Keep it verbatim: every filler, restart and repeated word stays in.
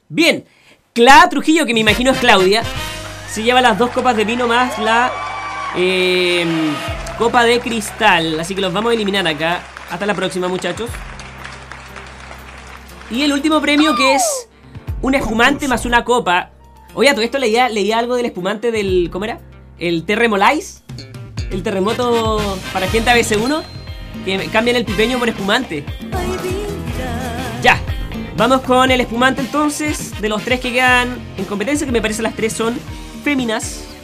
Bien, Cla Trujillo, que me imagino es Claudia, se lleva las dos copas de vino más la eh, copa de cristal. Así que los vamos a eliminar acá. Hasta la próxima, muchachos. Y el último premio, que es un espumante más una copa. Oye, todo esto leía, leía algo del espumante del... ¿Cómo era? El Terremolais. El terremoto para gente A B C uno. Que cambian el pipeño por espumante. Ya. Vamos con el espumante entonces. De los tres que quedan en competencia, que me parece las tres son féminas.